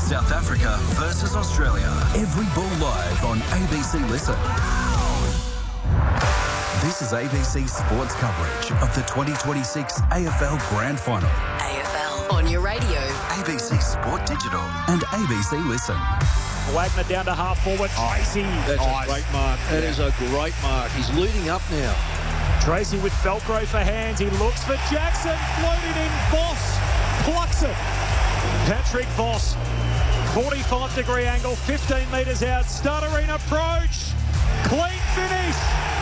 South Africa versus Australia. Every ball live on ABC Listen. This is ABC Sports coverage of the 2026 AFL Grand Final. AFL on your radio. ABC Sport Digital and ABC Listen. Wagner down to half forward. Tracy. That's a great mark. That is a great mark. He's leading up now. Tracy with Velcro for hands. He looks for Jackson. Floating in. Voss plucks it. Patrick Voss. 45-degree angle. 15 metres out. Stuttering approach. Clean finish.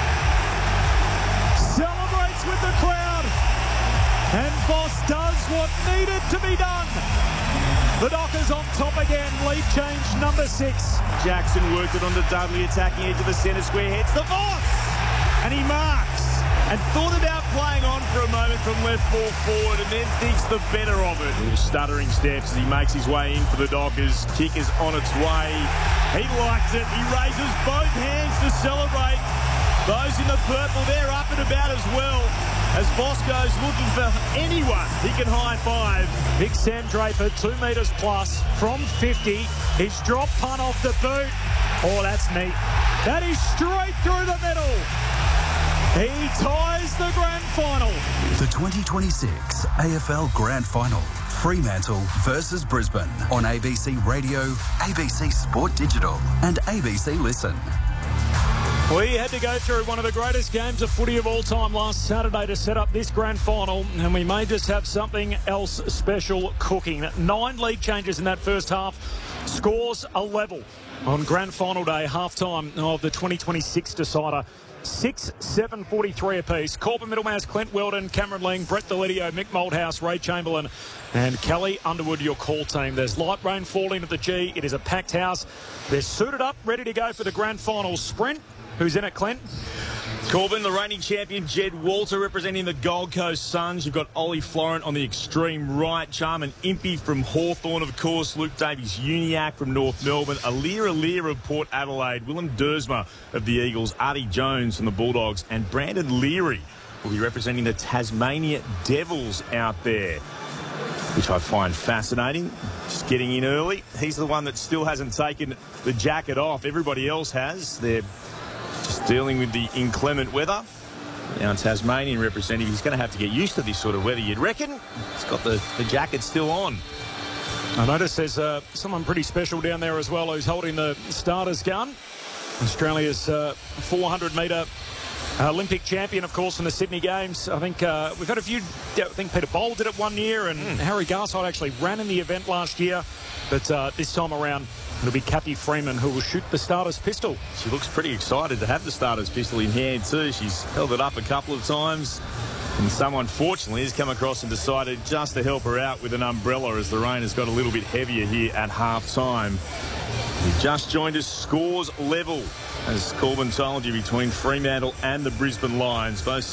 Celebrates with the crowd. And Voss does what needed to be done. The Dockers on top again. Lead change number 6. Jackson worked it on the Dudley, attacking into the centre square. Heads the Voss. And he marks. And thought about playing on for a moment from left full forward and then thinks the better of it. Little stuttering steps as he makes his way in for the Dockers. Kick is on its way. He likes it. He raises both hands to celebrate. Those in the purple, they're up and about as well. As Voss goes looking for anyone he can high-five. Big Sam Draper, 2 metres plus from 50. His drop punt off the boot. Oh, that's neat. That is straight through the middle. He ties the grand final. The 2026 AFL Grand Final. Fremantle versus Brisbane on ABC Radio, ABC Sport Digital and ABC Listen. We had to go through one of the greatest games of footy of all time last Saturday to set up this grand final, and we may just have something else special cooking. 9 lead changes in that first half. Scores a level on grand final day, half-time of the 2026 decider. 6-7-43 apiece. Corbin Middlemass, Clint Weldon, Cameron Ling, Brett Delidio, Mick Moldhouse, Ray Chamberlain and Kelly Underwood, your call team. There's light rain falling at the G. It is a packed house. They're suited up, ready to go for the grand final sprint. Who's in it, Clint? Corbin, the reigning champion, Jed Walter, representing the Gold Coast Suns. You've got Ollie Florent on the extreme right. Charman Impey from Hawthorn, of course. Luke Davies-Uniacke from North Melbourne. Alir of Port Adelaide. Willem Dersma of the Eagles. Artie Jones from the Bulldogs. And Brandon Leary will be representing the Tasmania Devils out there, which I find fascinating. Just getting in early. He's the one that still hasn't taken the jacket off. Everybody else has. They're just dealing with the inclement weather. Now Tasmanian representative, he's going to have to get used to this sort of weather, you'd reckon. He's got the jacket still on. I notice there's someone pretty special down there as well who's holding the starter's gun. Australia's 400-metre Olympic champion, of course, in the Sydney Games. I think we've had a few. I think Peter Bowl did it one year, and Harry Garside actually ran in the event last year. But this time around, it'll be Kathy Freeman who will shoot the starter's pistol. She looks pretty excited to have the starter's pistol in hand too. She's held it up a couple of times. And someone, fortunately, has come across and decided just to help her out with an umbrella as the rain has got a little bit heavier here at half-time. We just joined us, scores level, as Corbin told you, between Fremantle and the Brisbane Lions, both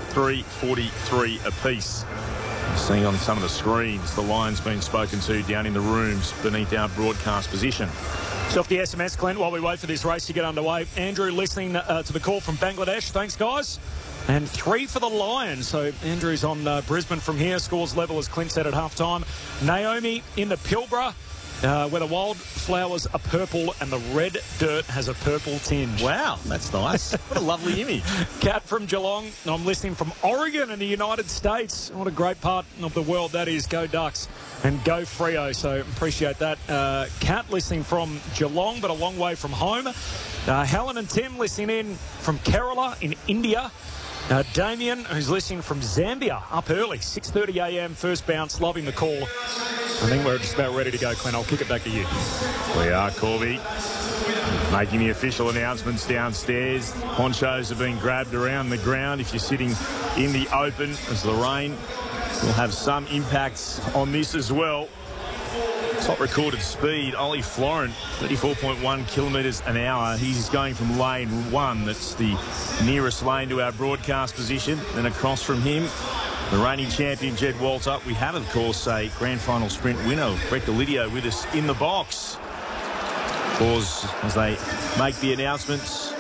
6-3-43 apiece. Seeing on some of the screens, the Lions being spoken to down in the rooms beneath our broadcast position. So off the SMS, Clint, while we wait for this race to get underway. Andrew listening to the call from Bangladesh. Thanks, guys. And 3 for the Lions. So Andrew's on Brisbane from here. Scores level, as Clint said, at half-time. Naomi in the Pilbara, where the wildflowers are purple and the red dirt has a purple tinge. Wow, that's nice. What a lovely image. Kat from Geelong. I'm listening from Oregon in the United States. What a great part of the world that is. Go Ducks and go Freo. So appreciate that. Kat listening from Geelong, but a long way from home. Helen and Tim listening in from Kerala in India. Damien, who's listening from Zambia, up early, 6:30 a.m. first bounce, loving the call. I think we're just about ready to go, Clint. I'll kick it back to you. We are, Corby, making the official announcements downstairs. Ponchos have been grabbed around the ground if you're sitting in the open, as the rain will have some impacts on this as well. Top recorded speed, Ollie Florent, 34.1 kilometres an hour. He's going from lane 1. That's the nearest lane to our broadcast position. Then across from him, the reigning champion, Jed Walter. We have, of course, a grand final sprint winner, Brett Delidio, with us in the box. Pause as they make the announcements.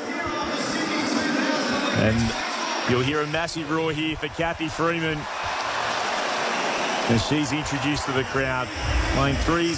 And you'll hear a massive roar here for Kathy Freeman as she's introduced to the crowd. Lane 3's